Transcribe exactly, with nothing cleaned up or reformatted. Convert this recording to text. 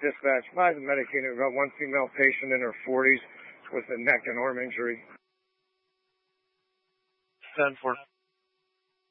dispatched by the medic unit. We've got one female patient in her forties with a neck and arm injury. ten four.